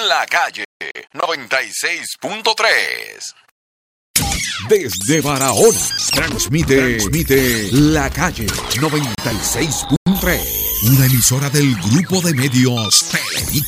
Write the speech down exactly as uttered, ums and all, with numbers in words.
La Calle noventa y seis punto tres. Desde Barahona, transmite, transmite La Calle noventa y seis punto tres. Una emisora del grupo de medios Televisa.